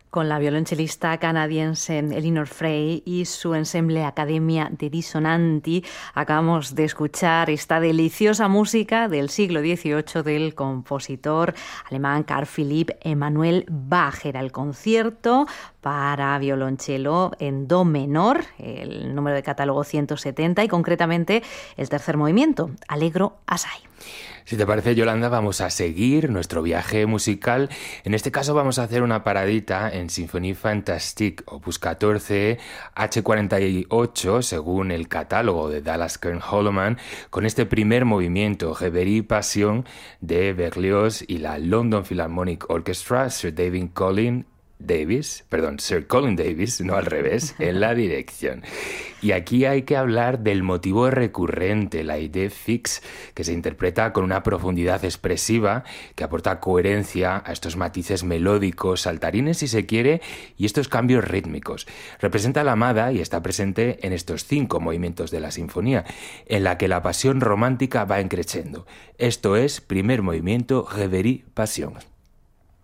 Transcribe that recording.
Con la violonchelista canadiense Elinor Frey y su ensemble Academia de Dissonanti acabamos de escuchar esta deliciosa música del siglo XVIII del compositor alemán Carl Philipp Emanuel Bach. Era el concierto para violonchelo en do menor, el número de catálogo 170 y concretamente el tercer movimiento, Allegro assai. Si te parece, Yolanda, vamos a seguir nuestro viaje musical. En este caso vamos a hacer una paradita en Symphonie Fantastique, opus 14, H48, según el catálogo de Dallas Kern-Holloman, con este primer movimiento, Reverie Passion, de Berlioz y la London Philharmonic Orchestra, Sir Colin Davis, no al revés, en la dirección. Y aquí hay que hablar del motivo recurrente, la idée fixe, que se interpreta con una profundidad expresiva que aporta coherencia a estos matices melódicos, saltarines si se quiere, y estos cambios rítmicos. Representa la amada y está presente en estos 5 movimientos de la sinfonía, en la que la pasión romántica va creciendo. Esto es primer movimiento, Reverie Passion.